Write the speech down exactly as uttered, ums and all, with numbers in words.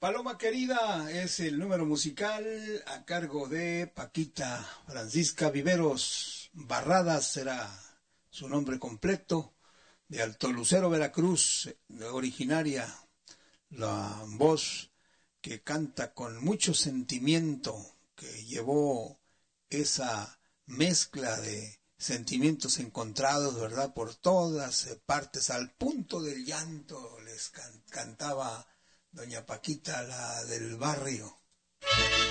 Paloma Querida es el número musical a cargo de Paquita Francisca Viveros Barradas, será su nombre completo, de Alto Lucero, Veracruz, originaria, la voz que canta con mucho sentimiento, que llevó esa mezcla de sentimientos encontrados, ¿verdad?, por todas partes, al punto del llanto, les can- cantaba doña Paquita, la del barrio.